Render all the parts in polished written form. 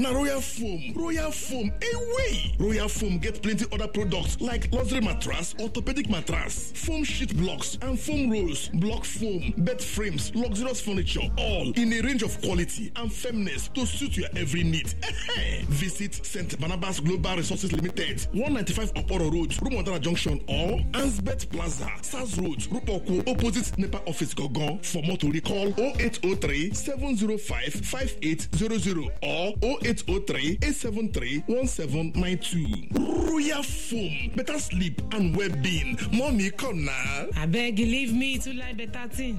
na Royal Foam. Royal Foam, away! Royal Foam get plenty other products like luxury mattress, orthopedic mattress, foam sheet blocks, and foam rolls, block foam, bed frames, luxurious furniture, all in a range of quality and firmness to suit your every need. Visit St. Barnabas Global Resources Limited, 195 Oporo Road, Rumondara Junction, or Ansbet Plaza, Sars Road, Rupoko, opposite NEPA Office, Gogon. For more to recall 0803 705 5800 or 0803 873 1792. Royal Foam, better sleep and well-being. Mommy, come now. I beg you, leave me to like better thing.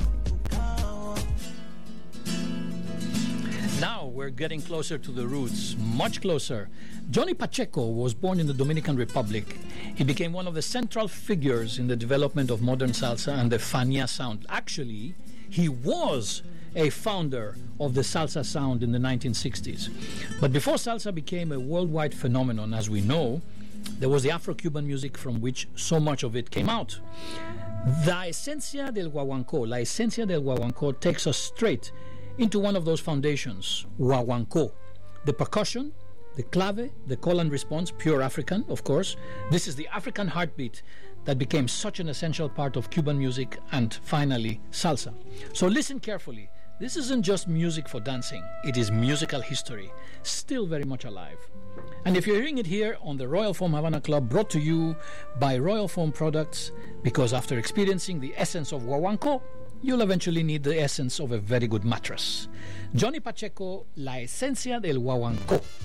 Now we're getting closer to the roots, much closer. Johnny Pacheco was born in the Dominican Republic. He became one of the central figures in the development of modern salsa and the Fania sound. Actually, he was a founder of the salsa sound in the 1960s. But before salsa became a worldwide phenomenon, as we know, there was the Afro-Cuban music from which so much of it came out. La Esencia del Guaguancó takes us straight into one of those foundations, Guaguancó. The percussion, the clave, the call and response, pure African, of course. This is the African heartbeat that became such an essential part of Cuban music and finally salsa. So listen carefully. This isn't just music for dancing. It is musical history, still very much alive. And if you're hearing it here on the Royal Foam Havana Club, brought to you by Royal Foam Products, because after experiencing the essence of Guaguancó, you'll eventually need the essence of a very good mattress. Johnny Pacheco, La Esencia del Guaguancó.